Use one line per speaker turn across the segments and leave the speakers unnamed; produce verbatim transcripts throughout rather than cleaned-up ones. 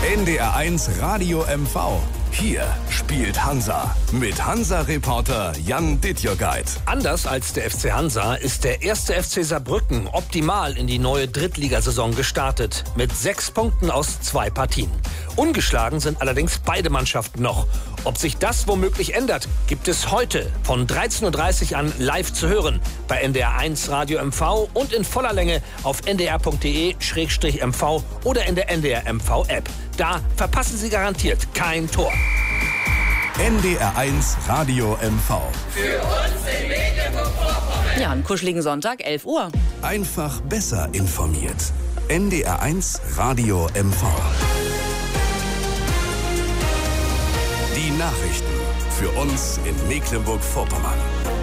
N D R eins Radio M V. Hier spielt Hansa mit Hansa-Reporter Jan Dittjörgeit.
Anders als der F C Hansa ist der erste F C Saarbrücken optimal in die neue Drittligasaison gestartet. Mit sechs Punkten aus zwei Partien. Ungeschlagen sind allerdings beide Mannschaften noch. Ob sich das womöglich ändert, gibt es heute von dreizehn Uhr dreißig an live zu hören bei N D R eins Radio M V und in voller Länge auf n d r punkt d e slash m v oder in der N D R M V App. Da verpassen Sie garantiert kein Tor.
N D R eins Radio M V.
Für uns in Mecklenburg-Vorpommern.
Ja, einen kuscheligen Sonntag, elf Uhr.
Einfach besser informiert. N D R eins Radio M V. Die Nachrichten für uns in Mecklenburg-Vorpommern.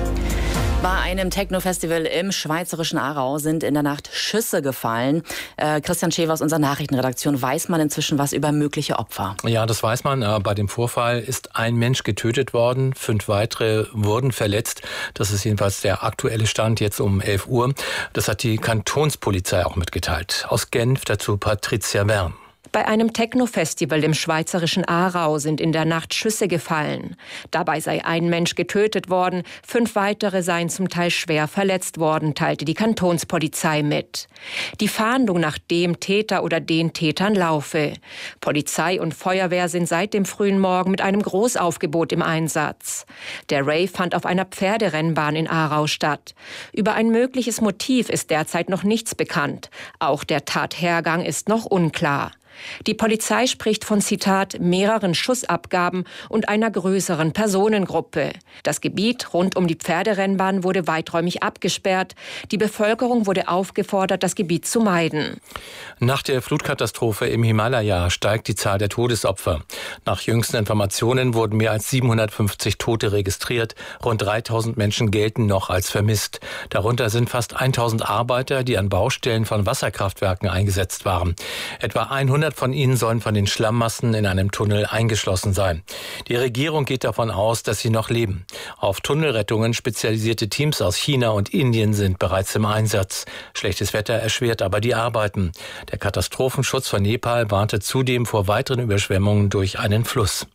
Bei einem Techno-Festival im schweizerischen Aarau sind in der Nacht Schüsse gefallen. Äh, Christian Schewer aus unserer Nachrichtenredaktion, weiß man inzwischen was über mögliche Opfer?
Ja, das weiß man. Bei dem Vorfall ist ein Mensch getötet worden, fünf weitere wurden verletzt. Das ist jedenfalls der aktuelle Stand jetzt um elf Uhr. Das hat die Kantonspolizei auch mitgeteilt. Aus Genf dazu Patricia Wern.
Bei einem Techno-Festival im schweizerischen Aarau sind in der Nacht Schüsse gefallen. Dabei sei ein Mensch getötet worden, fünf weitere seien zum Teil schwer verletzt worden, teilte die Kantonspolizei mit. Die Fahndung nach dem Täter oder den Tätern laufe. Polizei und Feuerwehr sind seit dem frühen Morgen mit einem Großaufgebot im Einsatz. Der Rave fand auf einer Pferderennbahn in Aarau statt. Über ein mögliches Motiv ist derzeit noch nichts bekannt. Auch der Tathergang ist noch unklar. Die Polizei spricht von, Zitat, mehreren Schussabgaben und einer größeren Personengruppe. Das Gebiet rund um die Pferderennbahn wurde weiträumig abgesperrt. Die Bevölkerung wurde aufgefordert, das Gebiet zu meiden.
Nach der Flutkatastrophe im Himalaya steigt die Zahl der Todesopfer. Nach jüngsten Informationen wurden mehr als siebenhundertfünfzig Tote registriert. Rund dreitausend Menschen gelten noch als vermisst. Darunter sind fast tausend Arbeiter, die an Baustellen von Wasserkraftwerken eingesetzt waren. Etwa hundert von ihnen sollen von den Schlammmassen in einem Tunnel eingeschlossen sein. Die Regierung geht davon aus, dass sie noch leben. Auf Tunnelrettungen spezialisierte Teams aus China und Indien sind bereits im Einsatz. Schlechtes Wetter erschwert aber die Arbeiten. Der Katastrophenschutz von Nepal warnte zudem vor weiteren Überschwemmungen durch einen Fluss.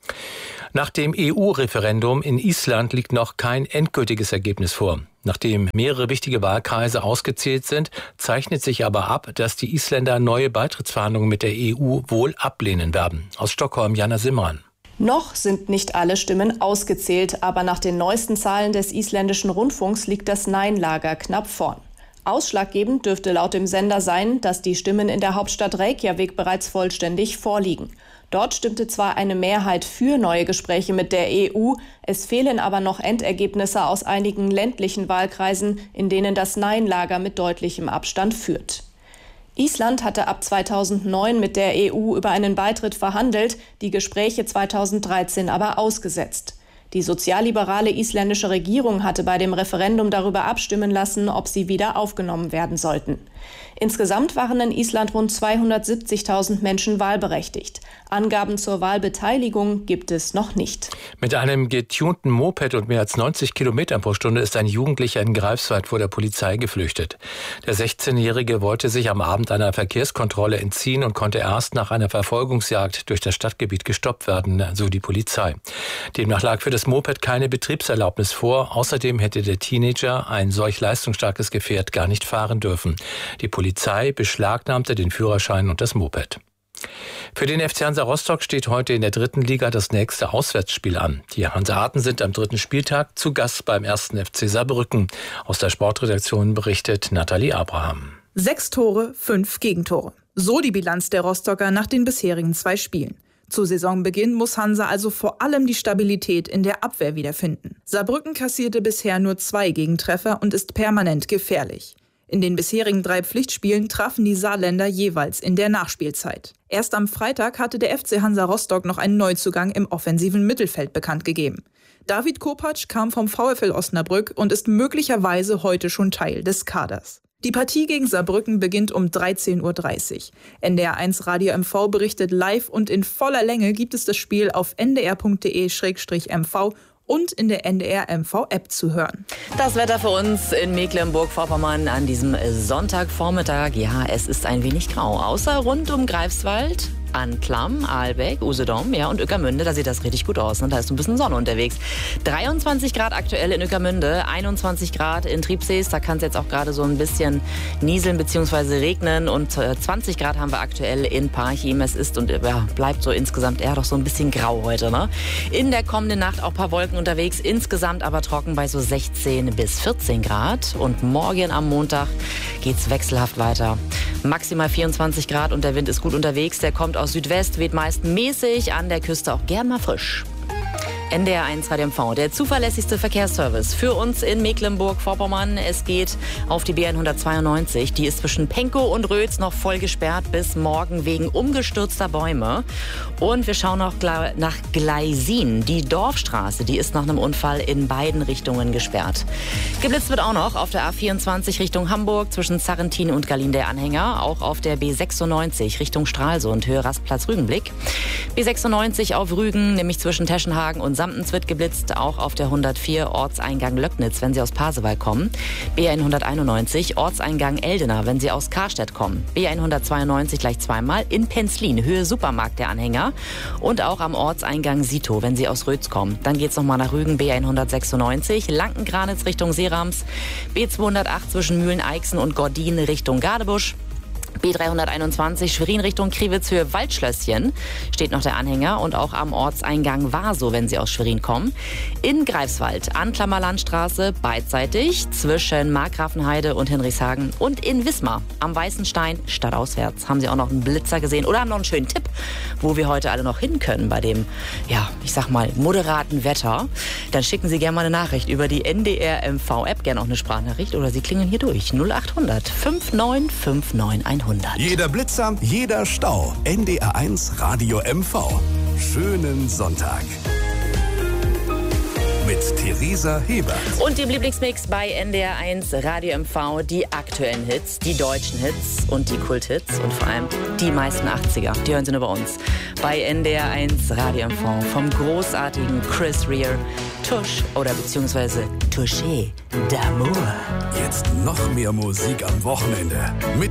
Nach dem E U-Referendum in Island liegt noch kein endgültiges Ergebnis vor. Nachdem mehrere wichtige Wahlkreise ausgezählt sind, zeichnet sich aber ab, dass die Isländer neue Beitrittsverhandlungen mit der E U wohl ablehnen werden. Aus Stockholm, Jana Simran.
Noch sind nicht alle Stimmen ausgezählt, aber nach den neuesten Zahlen des isländischen Rundfunks liegt das Nein-Lager knapp vorn. Ausschlaggebend dürfte laut dem Sender sein, dass die Stimmen in der Hauptstadt Reykjavik bereits vollständig vorliegen. Dort stimmte zwar eine Mehrheit für neue Gespräche mit der E U, es fehlen aber noch Endergebnisse aus einigen ländlichen Wahlkreisen, in denen das Nein-Lager mit deutlichem Abstand führt. Island hatte ab zweitausendneun mit der E U über einen Beitritt verhandelt, die Gespräche zweitausenddreizehn aber ausgesetzt. Die sozialliberale isländische Regierung hatte bei dem Referendum darüber abstimmen lassen, ob sie wieder aufgenommen werden sollten. Insgesamt waren in Island rund zweihundertsiebzigtausend Menschen wahlberechtigt. Angaben zur Wahlbeteiligung gibt es noch nicht.
Mit einem getunten Moped und mehr als neunzig Kilometern pro Stunde ist ein Jugendlicher in Greifswald vor der Polizei geflüchtet. Der sechzehnjährige wollte sich am Abend einer Verkehrskontrolle entziehen und konnte erst nach einer Verfolgungsjagd durch das Stadtgebiet gestoppt werden, so die Polizei. Demnach lag für das Moped keine Betriebserlaubnis vor. Außerdem hätte der Teenager ein solch leistungsstarkes Gefährt gar nicht fahren dürfen. Die Polizei beschlagnahmte den Führerschein und das Moped. Für den F C Hansa Rostock steht heute in der dritten Liga das nächste Auswärtsspiel an. Die Hanseaten sind am dritten Spieltag zu Gast beim ersten F C Saarbrücken. Aus der Sportredaktion berichtet Nathalie Abraham.
Sechs Tore, fünf Gegentore. So die Bilanz der Rostocker nach den bisherigen zwei Spielen. Zu Saisonbeginn muss Hansa also vor allem die Stabilität in der Abwehr wiederfinden. Saarbrücken kassierte bisher nur zwei Gegentreffer und ist permanent gefährlich. In den bisherigen drei Pflichtspielen trafen die Saarländer jeweils in der Nachspielzeit. Erst am Freitag hatte der F C Hansa Rostock noch einen Neuzugang im offensiven Mittelfeld bekannt gegeben. David Kopacz kam vom VfL Osnabrück und ist möglicherweise heute schon Teil des Kaders. Die Partie gegen Saarbrücken beginnt um dreizehn Uhr dreißig. N D R eins Radio M V berichtet live und in voller Länge gibt es das Spiel auf n d r punkt d e slash m v und in der N D R M V-App zu hören.
Das Wetter für uns in Mecklenburg-Vorpommern an diesem Sonntagvormittag. Ja, es ist ein wenig grau, außer rund um Greifswald. Anklam, Aalbeck, Usedom, ja, und Ueckermünde, da sieht das richtig gut aus. Ne? Da ist so ein bisschen Sonne unterwegs. dreiundzwanzig Grad aktuell in Ueckermünde, einundzwanzig Grad in Triebsees. Da kann es jetzt auch gerade so ein bisschen nieseln bzw. regnen. Und zwanzig Grad haben wir aktuell in Parchim. Es ist und ja, bleibt so insgesamt eher doch so ein bisschen grau heute. Ne? In der kommenden Nacht auch ein paar Wolken unterwegs. Insgesamt aber trocken bei so sechzehn bis vierzehn Grad. Und morgen am Montag geht's wechselhaft weiter. Maximal vierundzwanzig Grad und der Wind ist gut unterwegs. Der kommt aus Südwest, weht meist mäßig, an der Küste auch gern mal frisch. N D R eins Radio M V, der zuverlässigste Verkehrsservice für uns in Mecklenburg-Vorpommern. Es geht auf die B hundertzweiundneunzig. Die ist zwischen Pankow und Rötz noch voll gesperrt bis morgen wegen umgestürzter Bäume. Und wir schauen noch nach Gleisin. Die Dorfstraße, die ist nach einem Unfall in beiden Richtungen gesperrt. Geblitzt wird auch noch auf der A vierundzwanzig Richtung Hamburg zwischen Sarrentin und Gallin der Anhänger. Auch auf der B sechsundneunzig Richtung Stralsund, Höhe Rastplatz Rügenblick. B sechsundneunzig auf Rügen, nämlich zwischen Teschenhagen und Samtens wird geblitzt, auch auf der hundertvier Ortseingang Löcknitz, wenn Sie aus Pasewalk kommen. B hunderteinundneunzig Ortseingang Eldena, wenn Sie aus Karstedt kommen. B hundertzweiundneunzig gleich zweimal in Penzlin, Höhe Supermarkt der Anhänger. Und auch am Ortseingang Sito, wenn Sie aus Rötz kommen. Dann geht's nochmal nach Rügen, B hundertsechsundneunzig, Lankengranitz Richtung Seerams. B zweihundertacht zwischen Mühlen-Eichsen und Gordin Richtung Gadebusch. B dreihunderteinundzwanzig Schwerin Richtung Kriwitz Höhe Waldschlösschen steht noch der Anhänger und auch am Ortseingang Warsow, wenn Sie aus Schwerin kommen. In Greifswald, Anklammer Landstraße, beidseitig zwischen Markgrafenheide und Hinrichshagen und in Wismar am Weißenstein stadtauswärts. Haben Sie auch noch einen Blitzer gesehen oder haben noch einen schönen Tipp, wo wir heute alle noch hin können bei dem, ja, ich sag mal, moderaten Wetter? Dann schicken Sie gerne mal eine Nachricht über die N D R M V-App, gerne auch eine Sprachnachricht oder Sie klingeln hier durch. null acht hundert fünfundneunzig fünfundneunzig hundert.
Jeder Blitzer, jeder Stau. N D R eins Radio M V. Schönen Sonntag. Mit Theresa Hebert.
Und dem Lieblingsmix bei N D R eins Radio M V. Die aktuellen Hits, die deutschen Hits und die Kulthits und vor allem die meisten achtziger. Die hören Sie nur bei uns. Bei N D R eins Radio M V vom großartigen Chris Rea. Tusch oder beziehungsweise Touché d'amour.
Jetzt noch mehr Musik am Wochenende. Mit